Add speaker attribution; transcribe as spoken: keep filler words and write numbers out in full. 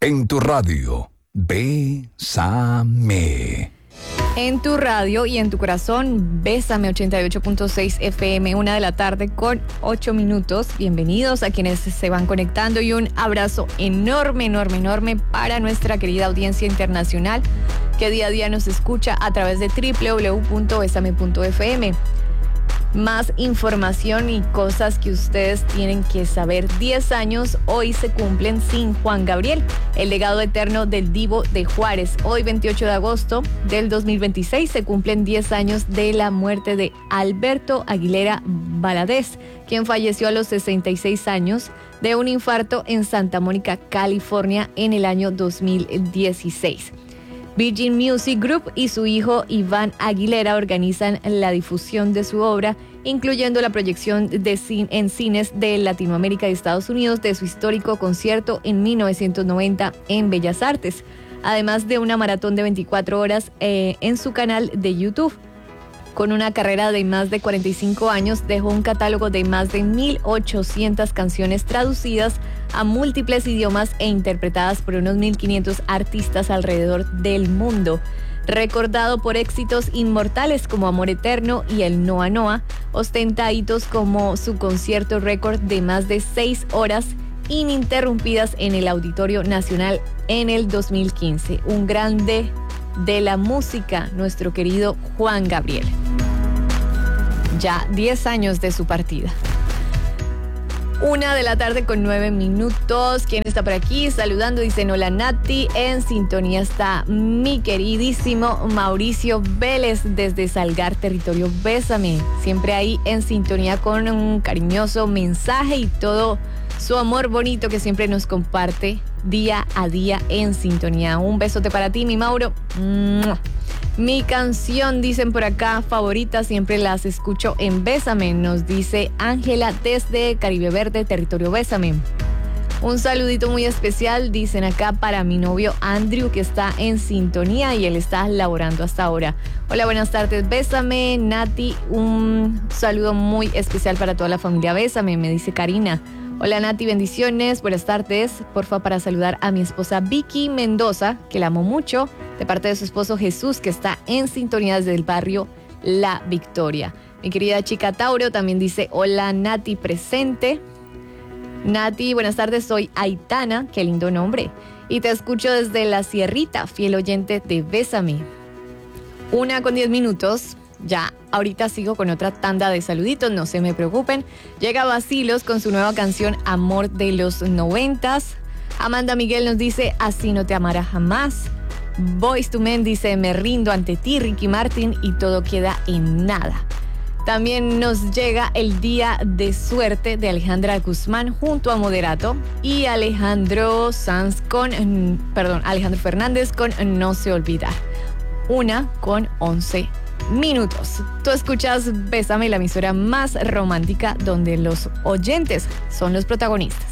Speaker 1: En tu radio, Bésame.
Speaker 2: En tu radio y en tu corazón, Bésame ochenta y ocho punto seis F M, una de la tarde con ocho minutos. Bienvenidos a quienes se van conectando y un abrazo enorme, enorme, enorme para nuestra querida audiencia internacional que día a día nos escucha a través de doble u doble u doble u punto bésame punto f m. Más información y cosas que ustedes tienen que saber. diez años hoy se cumplen sin Juan Gabriel, el legado eterno del Divo de Juárez. Hoy, veintiocho de agosto del dos mil veintiséis, se cumplen diez años de la muerte de Alberto Aguilera Valadez, quien falleció a los sesenta y seis años de un infarto en Santa Mónica, California, en el año dos mil dieciséis. Virgin Music Group y su hijo Iván Aguilera organizan la difusión de su obra, incluyendo la proyección de cin- en cines de Latinoamérica y Estados Unidos de su histórico concierto en mil novecientos noventa en Bellas Artes, además de una maratón de veinticuatro horas eh, en su canal de YouTube. Con una carrera de más de cuarenta y cinco años, dejó un catálogo de más de mil ochocientas canciones traducidas a múltiples idiomas e interpretadas por unos mil quinientos artistas alrededor del mundo. Recordado por éxitos inmortales como Amor Eterno y el Noa Noa, ostenta hitos como su concierto récord de más de seis horas ininterrumpidas en el Auditorio Nacional en el dos mil quince. Un grande de la música, nuestro querido Juan Gabriel. Ya diez años de su partida. Una de la tarde con nueve minutos. ¿Quién está por aquí? Saludando, dicen hola Nati. En sintonía está mi queridísimo Mauricio Vélez desde Salgar, territorio Bésame. Siempre ahí en sintonía con un cariñoso mensaje y todo su amor bonito que siempre nos comparte día a día en sintonía. Un besote para ti, mi Mauro. ¡Mua! Mi canción, dicen por acá, favorita, siempre las escucho en Bésame, nos dice Ángela desde Caribe Verde, territorio Bésame. Un saludito muy especial, dicen acá, para mi novio Andrew, que está en sintonía y él está laborando hasta ahora. Hola, buenas tardes, Bésame, Nati. Un saludo muy especial para toda la familia Bésame, me dice Karina. Hola Nati, bendiciones, buenas tardes. Porfa, para saludar a mi esposa Vicky Mendoza, que la amo mucho, de parte de su esposo Jesús, que está en sintonía desde el barrio La Victoria. Mi querida chica Tauro también dice, hola Nati, presente. Nati, buenas tardes, soy Aitana, qué lindo nombre, y te escucho desde La Sierrita, fiel oyente de Bésame. Una con diez minutos. Ya, ahorita sigo con otra tanda de saluditos, no se me preocupen. Llega Basilos con su nueva canción Amor de los noventas. Amanda Miguel nos dice Así no te amará jamás. Boyz two Men dice Me rindo ante ti, Ricky Martin, y todo queda en nada. También nos llega El Día de Suerte de Alejandra Guzmán junto a Moderato y Alejandro Sanz con, perdón, Alejandro Fernández con No se olvidar. Una con once minutos. Tú escuchas Bésame, la emisora más romántica donde los oyentes son los protagonistas.